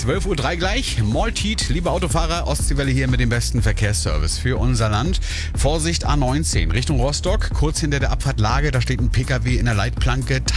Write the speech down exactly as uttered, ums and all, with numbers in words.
zwölf Uhr drei gleich. Maltit, liebe Autofahrer, Ostseewelle hier mit dem besten Verkehrsservice für unser Land. Vorsicht A neunzehn Richtung Rostock, kurz hinter der Abfahrt Lage, da steht ein Pkw in der Leitplanke.